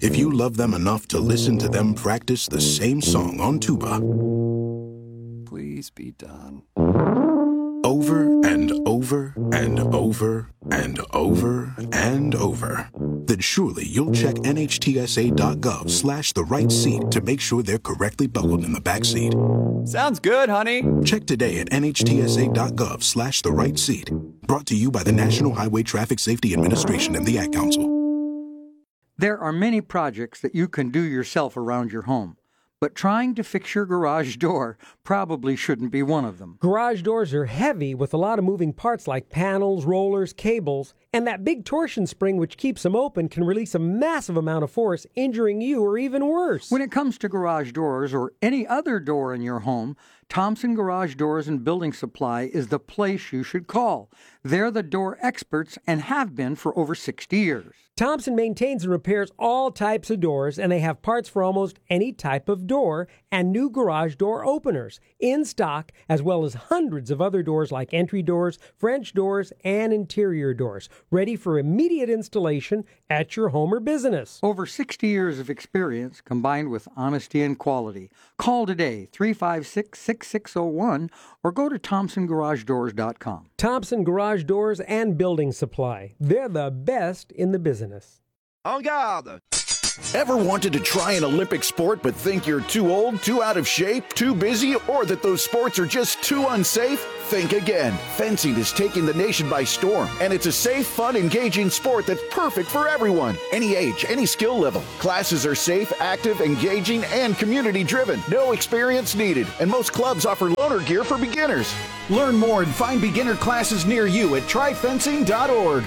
if you love them enough to listen to them practice the same song on tuba. Please be done. Over and over and over and over and over. Then surely you'll check NHTSA.gov/the right seat to make sure they're correctly buckled in the back seat. Sounds good, honey. Check today at NHTSA.gov/the right seat. Brought to you by the National Highway Traffic Safety Administration and the Ad Council. There are many projects that you can do yourself around your home. But trying to fix your garage door probably shouldn't be one of them. Garage doors are heavy with a lot of moving parts like panels, rollers, cables, and that big torsion spring which keeps them open can release a massive amount of force, injuring you or even worse. When it comes to garage doors or any other door in your home, Thompson Garage Doors and Building Supply is the place you should call. They're the door experts and have been for over 60 years. Thompson maintains and repairs all types of doors, and they have parts for almost any type of door and new garage door openers in stock, as well as hundreds of other doors like entry doors, French doors, and interior doors, ready for immediate installation at your home or business. Over 60 years of experience combined with honesty and quality. Call today, 356-6601, or go to ThompsonGarageDoors.com. Thompson Garage Doors and Building Supply. They're the best in the business. En garde! Ever wanted to try an Olympic sport but think you're too old, too out of shape, too busy, or that those sports are just too unsafe? Think again. Fencing is taking the nation by storm, and it's a safe, fun, engaging sport that's perfect for everyone. Any age, any skill level. Classes are safe, active, engaging, and community-driven. No experience needed, and most clubs offer loaner gear for beginners. Learn more and find beginner classes near you at tryfencing.org.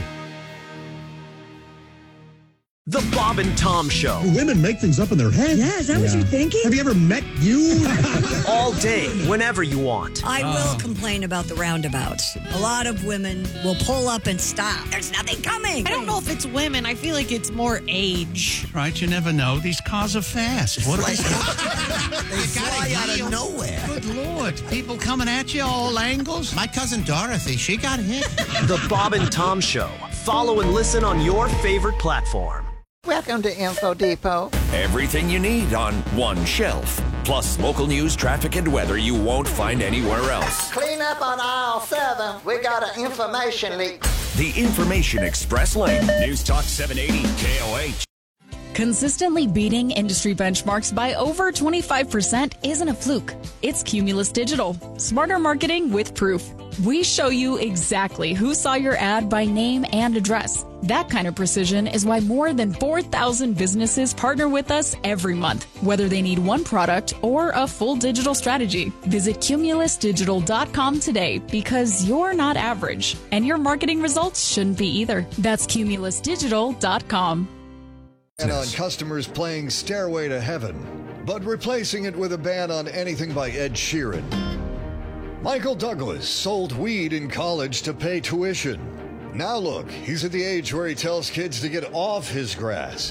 The Bob and Tom Show. Women make things up in their head. Yeah, is that what you're thinking? Have you ever met you? All day, whenever you want. I will complain about the roundabouts. A lot of women will pull up and stop. There's nothing coming. I don't know if it's women. I feel like it's more age. Right, you never know. These cars are fast. What are they? They fly out of nowhere. Good Lord. People coming at you all angles. My cousin Dorothy, she got hit. The Bob and Tom Show. Follow and listen on your favorite platform. Welcome to Info Depot. Everything you need on one shelf. Plus local news, traffic, and weather you won't find anywhere else. Clean up on aisle 7. We got an information leak. The Information Express Lane. News Talk 780 KOH. Consistently beating industry benchmarks by over 25% isn't a fluke. It's Cumulus Digital. Smarter marketing with proof. We show you exactly who saw your ad by name and address. That kind of precision is why more than 4,000 businesses partner with us every month, whether they need one product or a full digital strategy. Visit cumulusdigital.com today because you're not average, and your marketing results shouldn't be either. That's cumulusdigital.com. And on customers playing Stairway to Heaven, but replacing it with a ban on anything by Ed Sheeran. Michael Douglas sold weed in college to pay tuition. Now look, he's at the age where he tells kids to get off his grass.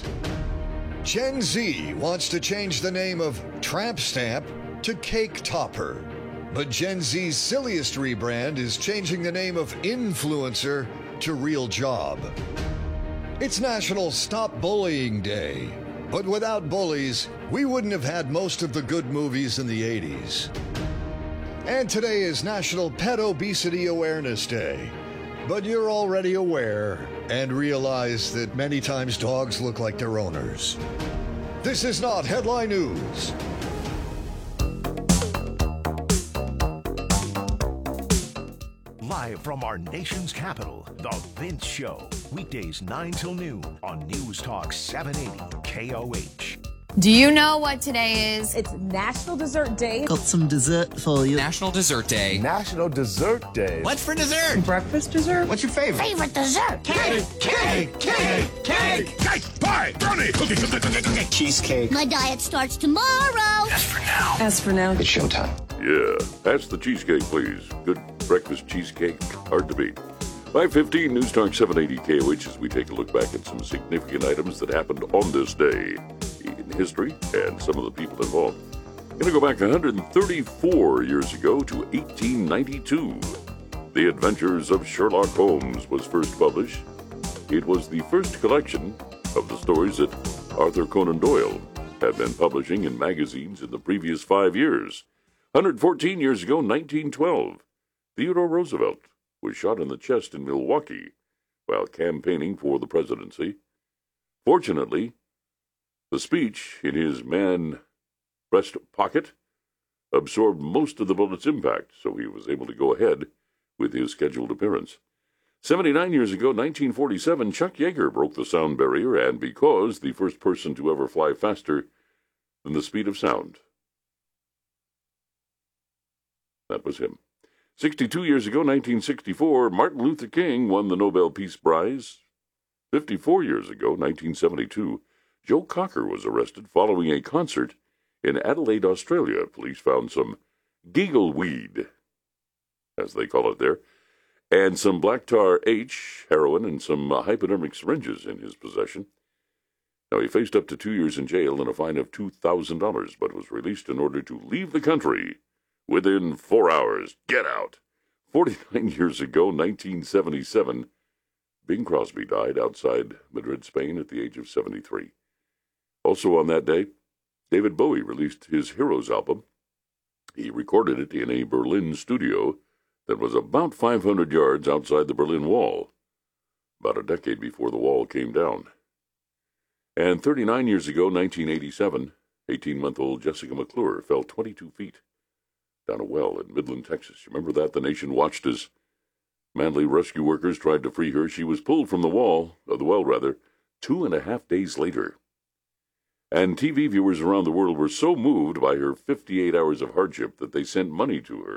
Gen Z wants to change the name of Tramp Stamp to Cake Topper. But Gen Z's silliest rebrand is changing the name of Influencer to Real Job. It's National Stop Bullying Day. But without bullies, we wouldn't have had most of the good movies in the 80s. And today is National Pet Obesity Awareness Day. But you're already aware and realize that many times dogs look like their owners. This is not Headline News. Live from our nation's capital, The Vince Show. Weekdays 9 till noon on News Talk 780 KOH. Do you know what today is? It's National Dessert Day. Got some dessert for you. National Dessert Day. National Dessert Day. What's for dessert? Breakfast dessert. What's your favorite? Favorite dessert. Cake, cake, cake, cake. Cake, pie, brownie, cookie, cheesecake. My diet starts tomorrow. As for now. As for now. It's showtime. Yeah, that's the cheesecake, please. Good breakfast cheesecake, hard to beat. 5:15 News Talk 780 KOH as we take a look back at some significant items that happened on this day in history and some of the people involved. I'm going to go back 134 years ago to 1892. The Adventures of Sherlock Holmes was first published. It was the first collection of the stories that Arthur Conan Doyle had been publishing in magazines in the previous 5 years. 114 years ago, 1912, Theodore Roosevelt was shot in the chest in Milwaukee while campaigning for the presidency. Fortunately, the speech in his man-breast pocket absorbed most of the bullet's impact, so he was able to go ahead with his scheduled appearance. 79 years ago, 1947, Chuck Yeager broke the sound barrier and because the first person to ever fly faster than the speed of sound. That was him. 62 years ago, 1964, Martin Luther King won the Nobel Peace Prize. 54 years ago, 1972, Joe Cocker was arrested following a concert in Adelaide, Australia. Police found some giggle weed, as they call it there, and some black tar H, heroin, and some hypodermic syringes in his possession. Now, he faced up to 2 years in jail and a fine of $2,000, but was released in order to leave the country within 4 hours. Get out! 49 years ago, 1977, Bing Crosby died outside Madrid, Spain, at the age of 73. Also on that day, David Bowie released his Heroes album. He recorded it in a Berlin studio that was about 500 yards outside the Berlin Wall, about a decade before the wall came down. And 39 years ago, 1987, 18-month-old Jessica McClure fell 22 feet down a well in Midland, Texas. You remember that? The nation watched as manly rescue workers tried to free her. She was pulled from the well 2.5 days later. And TV viewers around the world were so moved by her 58 hours of hardship that they sent money to her.